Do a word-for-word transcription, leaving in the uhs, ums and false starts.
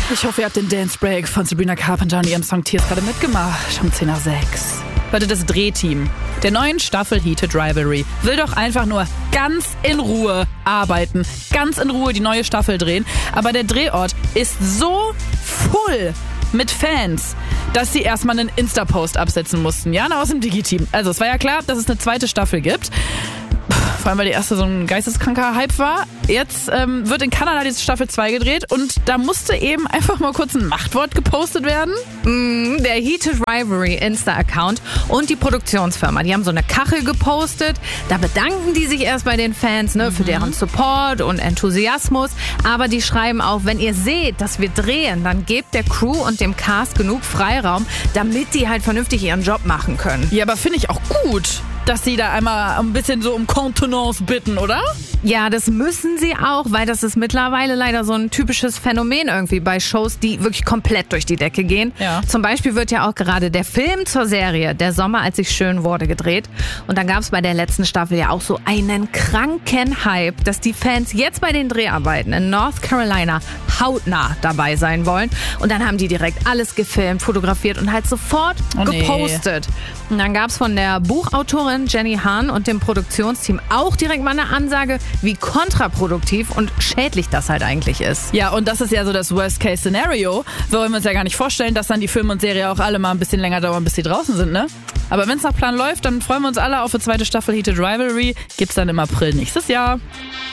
Ich hoffe, ihr habt den Dance Break von Sabrina Carpenter und ihrem Song Tears gerade mitgemacht. Schon zehn nach sechs. Leute, das Drehteam der neuen Staffel Heated Rivalry will doch einfach nur ganz in Ruhe arbeiten, ganz in Ruhe die neue Staffel drehen. Aber der Drehort ist so voll mit Fans, dass sie erstmal einen Insta-Post absetzen mussten. Ja, aus dem Digi-Team. Also es war ja klar, dass es eine zweite Staffel gibt. Vor allem, weil die erste so ein geisteskranker Hype war. Jetzt ähm, wird in Kanada diese Staffel zwei gedreht und da musste eben einfach mal kurz ein Machtwort gepostet werden. Mm, der Heated Rivalry Insta-Account und die Produktionsfirma, die haben so eine Kachel gepostet. Da bedanken die sich erst bei den Fans, ne, für Mhm. deren Support und Enthusiasmus. Aber die schreiben auch, wenn ihr seht, dass wir drehen, dann gebt der Crew und dem Cast genug Freiraum, damit die halt vernünftig ihren Job machen können. Ja, aber finde ich auch gut, dass sie da einmal ein bisschen so um Kontenance bitten, oder? Ja, das müssen sie auch, weil das ist mittlerweile leider so ein typisches Phänomen irgendwie bei Shows, die wirklich komplett durch die Decke gehen. Ja. Zum Beispiel wird ja auch gerade der Film zur Serie Der Sommer, als ich schön wurde, gedreht. Und dann gab es bei der letzten Staffel ja auch so einen kranken Hype, dass die Fans jetzt bei den Dreharbeiten in North Carolina hautnah dabei sein wollen. Und dann haben die direkt alles gefilmt, fotografiert und halt sofort Oh nee. gepostet. Und dann gab es von der Buchautorin Jenny Han und dem Produktionsteam auch direkt mal eine Ansage, wie kontraproduktiv und schädlich das halt eigentlich ist. Ja, und das ist ja so das Worst-Case-Szenario. Wir wollen uns ja gar nicht vorstellen, dass dann die Film und Serie auch alle mal ein bisschen länger dauern, bis sie draußen sind, ne? Aber wenn es nach Plan läuft, dann freuen wir uns alle auf eine zweite Staffel Heated Rivalry. Gibt's dann im April nächstes Jahr.